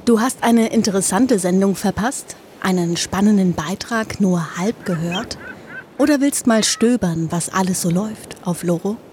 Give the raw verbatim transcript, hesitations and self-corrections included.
Du hast eine interessante Sendung verpasst? Einen spannenden Beitrag nur halb gehört? Oder willst mal stöbern, was alles so läuft auf Loro?